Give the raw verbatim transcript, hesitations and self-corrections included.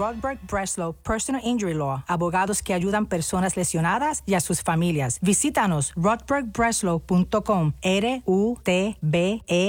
Rodberg Breslow Personal Injury Law, abogados que ayudan personas lesionadas y a sus familias. Visítanos rodberg breslow punto com, R U T B E